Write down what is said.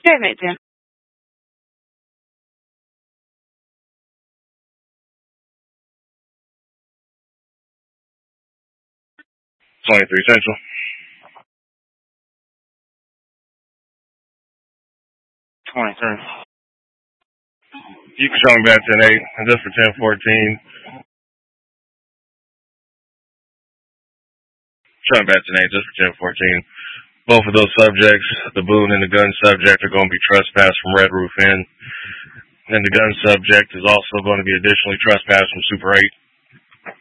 Pivot, Jim. 23 Central. You can show me back 10-8, and just for 10-14. Show me back 10-8, just for 10-14. Both of those subjects, the boon and the gun subject, are going to be trespassed from Red Roof Inn. And the gun subject is also going to be additionally trespassed from Super 8.